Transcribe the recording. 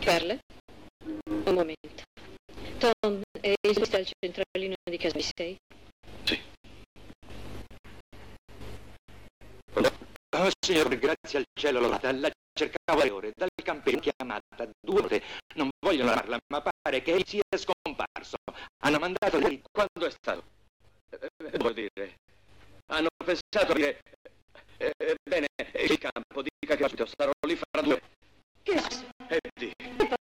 Perle? Un momento. Tom, esiste al centralino di casa 6? Sì. Oh, signore, grazie al cielo, la cercavo da ore, dal campeggio chiamata 2 ore. Non vogliono parlarla, ma pare che sia scomparso. Hanno mandato lei. Quando è stato? Devo dire. Hanno pensato di dire. Bene, il campo, dica che subito sarò lì fra 2. Che è? Di.